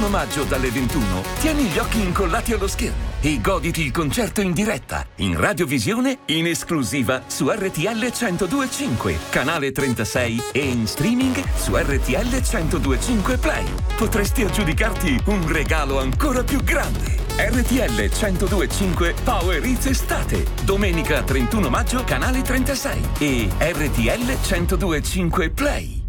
31 maggio dalle 21 tieni gli occhi incollati allo schermo e goditi il concerto in diretta, in radiovisione, in esclusiva su RTL 102.5, canale 36 e in streaming su RTL 102.5 Play. Potresti aggiudicarti un regalo ancora più grande. RTL 102.5 Power Hits Estate, domenica 31 maggio, canale 36 e RTL 102.5 Play.